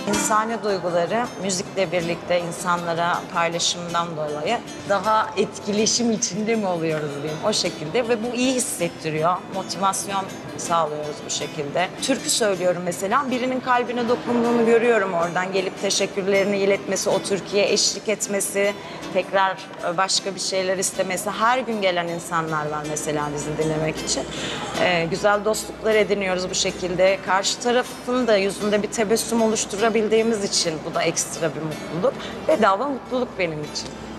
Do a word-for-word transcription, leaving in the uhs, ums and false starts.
İnsani duyguları müzikle birlikte insanlara paylaşımdan dolayı daha etkileşim içinde mi oluyoruz diyeyim o şekilde ve bu iyi hissettiriyor. Motivasyon sağlıyoruz bu şekilde. Türkü söylüyorum mesela, birinin kalbine dokunduğunu görüyorum oradan, gelip teşekkürlerini iletmesi, o türküye eşlik etmesi, tekrar başka bir şeyler istemesi. Her gün gelen insanlar var mesela bizi dinlemek için. Ee, güzel dostluklar ediniyoruz bu şekilde. Karşı tarafın da yüzünde bir tebessüm oluşturabildiğimiz için bu da ekstra bir mutluluk. Bedava mutluluk benim için.